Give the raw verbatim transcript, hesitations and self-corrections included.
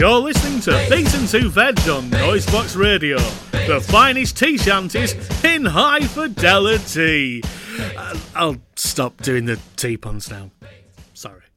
You're listening to Beaten to Veg on Noisebox Radio, the finest tea shanties in high fidelity. Uh, I'll stop doing the tea puns now. Sorry.